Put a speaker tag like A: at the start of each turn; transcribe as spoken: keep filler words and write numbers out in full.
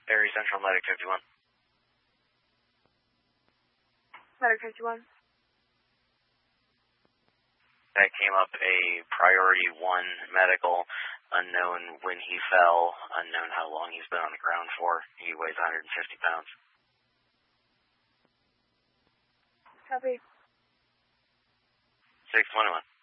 A: Barry Central, Medic fifty-one.
B: Medic fifty-one.
A: That came up a priority one medical, unknown when he fell, unknown how long he's been on the ground for. He weighs one hundred fifty pounds.
B: Copy.
A: six twenty-one.